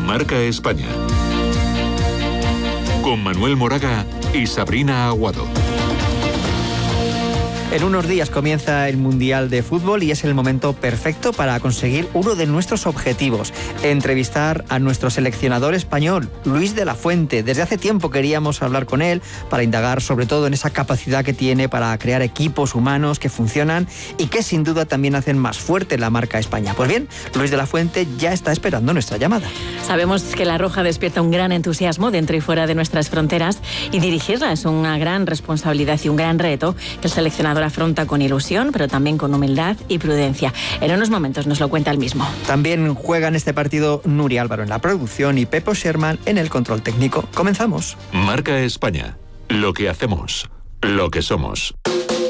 Marca España. Con Manuel Moraga y Sabrina Aguado. En unos días comienza el Mundial de Fútbol y es el momento perfecto para conseguir uno de nuestros objetivos: entrevistar a nuestro seleccionador español, Luis de la Fuente. Desde hace tiempo queríamos hablar con él para indagar sobre todo en esa capacidad que tiene para crear equipos humanos que funcionan y que sin duda también hacen más fuerte la marca España. Pues bien, Luis de la Fuente ya está esperando nuestra llamada. Sabemos que La Roja despierta un gran entusiasmo dentro y fuera de nuestras fronteras, y dirigirla es una gran responsabilidad y un gran reto que el seleccionador afronta con ilusión, pero también con humildad y prudencia. En unos momentos nos lo cuenta él mismo. También juegan este partido Nuria Álvaro en la producción y Pepo Sherman en el control técnico. Comenzamos. Marca España. Lo que hacemos, lo que somos.